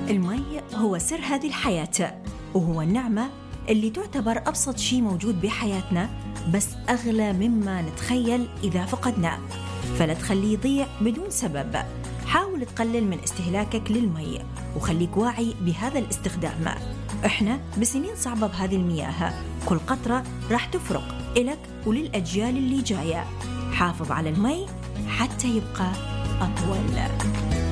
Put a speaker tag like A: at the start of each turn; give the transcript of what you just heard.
A: المي هو سر هذه الحياة، وهو النعمة اللي تعتبر أبسط شيء موجود بحياتنا، بس أغلى مما نتخيل إذا فقدناه. فلا تخليه يضيع بدون سبب. حاول تقلل من استهلاكك للمي وخليك واعي بهذا الاستخدام. إحنا بسنين صعبة بهذه المياه، كل قطرة راح تفرق إلك وللأجيال اللي جاية. حافظ على المي حتى يبقى أطول.